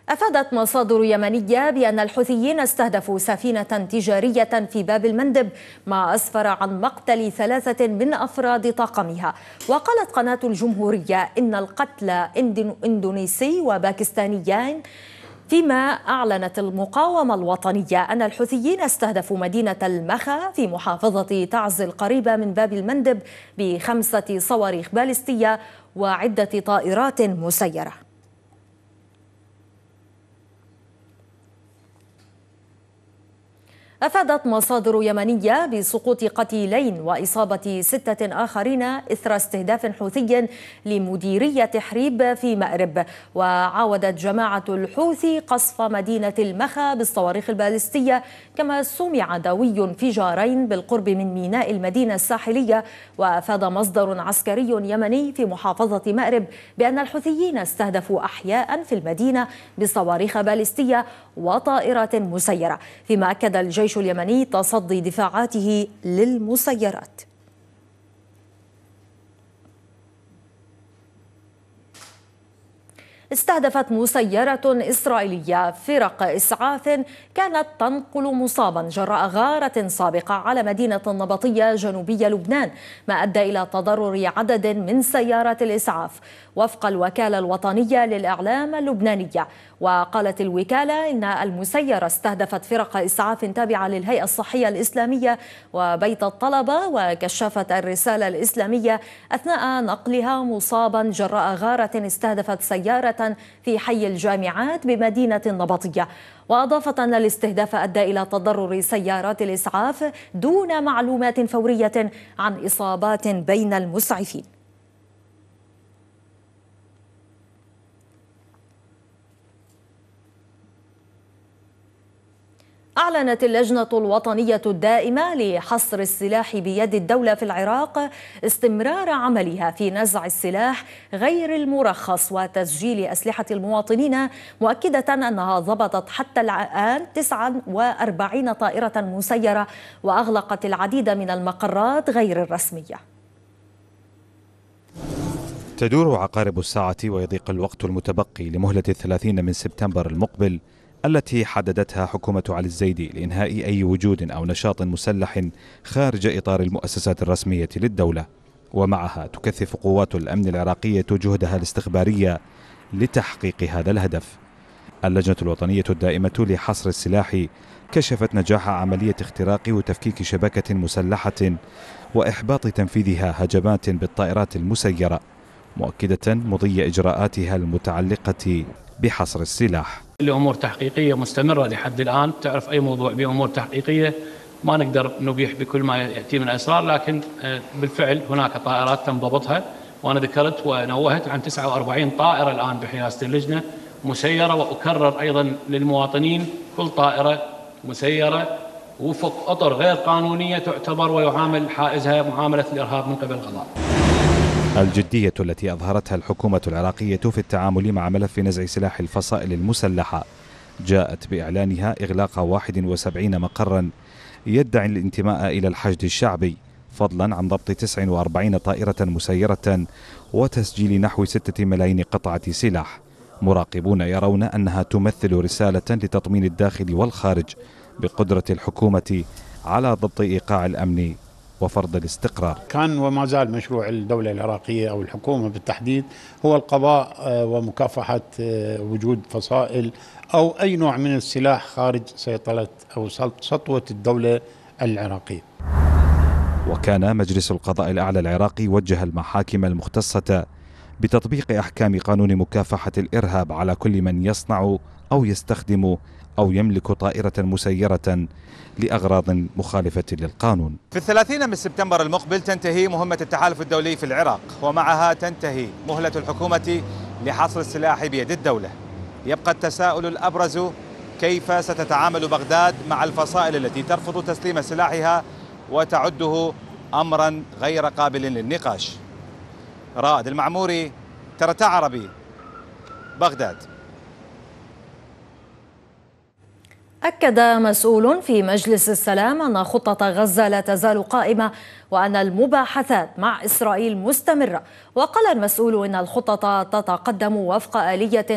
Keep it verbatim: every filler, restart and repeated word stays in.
أفادت مصادر يمنية بأن الحوثيين استهدفوا سفينة تجارية في باب المندب، ما أسفر عن مقتل ثلاثة من أفراد طاقمها. وقالت قناة الجمهورية إن القتلى إندونيسي وباكستانيين، فيما أعلنت المقاومة الوطنية أن الحوثيين استهدفوا مدينة المخا في محافظة تعز القريبة من باب المندب بخمسة صواريخ باليستية وعدة طائرات مسيرة. أفادت مصادر يمنية بسقوط قتيلين وإصابة ستة آخرين إثر استهداف حوثي لمديرية حريب في مأرب. وعاودت جماعة الحوثي قصف مدينة المخا بالصواريخ البالستية، كما سمع دوي انفجارين بالقرب من ميناء المدينة الساحلية. وأفاد مصدر عسكري يمني في محافظة مأرب بأن الحوثيين استهدفوا أحياء في المدينة بصواريخ بالستية وطائرات مسيرة، فيما أكد الجيش الجيش اليمني تصدي دفاعاته للمسيرات. استهدفت مسيرة إسرائيلية فرق إسعاف كانت تنقل مصابا جراء غارة سابقة على مدينة النبطية جنوبي لبنان، ما أدى إلى تضرر عدد من سيارات الإسعاف وفق الوكالة الوطنية للإعلام اللبنانية. وقالت الوكالة إن المسيرة استهدفت فرق إسعاف تابعة للهيئة الصحية الإسلامية وبيت الطلبة وكشافة الرسالة الإسلامية أثناء نقلها مصابا جراء غارة استهدفت سيارة في حي الجامعات بمدينة النبطية. وأضافت أن الاستهداف أدى إلى تضرر سيارات الإسعاف دون معلومات فورية عن إصابات بين المسعفين. أعلنت اللجنة الوطنية الدائمة لحصر السلاح بيد الدولة في العراق استمرار عملها في نزع السلاح غير المرخص وتسجيل أسلحة المواطنين، مؤكدة أنها ضبطت حتى الآن تسعة وأربعين طائرة مسيرة وأغلقت العديد من المقرات غير الرسمية. تدور عقارب الساعة ويضيق الوقت المتبقي لمهلة الثلاثين من سبتمبر المقبل التي حددتها حكومة علي الزيدي لإنهاء أي وجود أو نشاط مسلح خارج إطار المؤسسات الرسمية للدولة. ومعها تكثف قوات الأمن العراقية جهدها الاستخبارية لتحقيق هذا الهدف. اللجنة الوطنية الدائمة لحصر السلاح كشفت نجاح عملية اختراق وتفكيك شبكة مسلحة وإحباط تنفيذها هجمات بالطائرات المسيرة، مؤكدة مضي إجراءاتها المتعلقة بحصر السلاح. الأمور تحقيقية مستمرة لحد الآن. تعرف أي موضوع بأمور تحقيقية ما نقدر نبيح بكل ما يأتي من أسرار، لكن بالفعل هناك طائرات تم ضبطها، وأنا ذكرت ونوهت عن تسعة وأربعين طائرة الآن بحراسة اللجنة مسيرة. وأكرر أيضا للمواطنين كل طائرة مسيرة وفق أطر غير قانونية تعتبر ويعامل حائزها معاملة الإرهاب من قبل القضاء. الجدية التي أظهرتها الحكومة العراقية في التعامل مع ملف نزع سلاح الفصائل المسلحة جاءت بإعلانها إغلاق واحد وسبعين مقرا يدعي الانتماء إلى الحشد الشعبي، فضلا عن ضبط تسعة وأربعين طائرة مسيرة وتسجيل نحو ستة ملايين قطعة سلاح. مراقبون يرون أنها تمثل رسالة لتطمين الداخل والخارج بقدرة الحكومة على ضبط إيقاع الأمن وفرض الاستقرار. كان وما زال مشروع الدولة العراقية أو الحكومة بالتحديد هو القضاء ومكافحة وجود فصائل أو أي نوع من السلاح خارج سيطرة أو سطوة الدولة العراقية. وكان مجلس القضاء الأعلى العراقي وجه المحاكم المختصة بتطبيق أحكام قانون مكافحة الإرهاب على كل من يصنع أو يستخدم أو يملك طائرة مسيرة لأغراض مخالفة للقانون. في الثلاثين من سبتمبر المقبل تنتهي مهمة التحالف الدولي في العراق، ومعها تنتهي مهلة الحكومة لحصر السلاح بيد الدولة. يبقى التساؤل الأبرز: كيف ستتعامل بغداد مع الفصائل التي ترفض تسليم سلاحها وتعده أمرا غير قابل للنقاش؟ رائد المعموري، ترتا عربي، بغداد. أكد مسؤول في مجلس السلام أن خطة غزة لا تزال قائمة وأن المباحثات مع إسرائيل مستمرة. وقال المسؤول إن الخطة تتقدم وفق آلية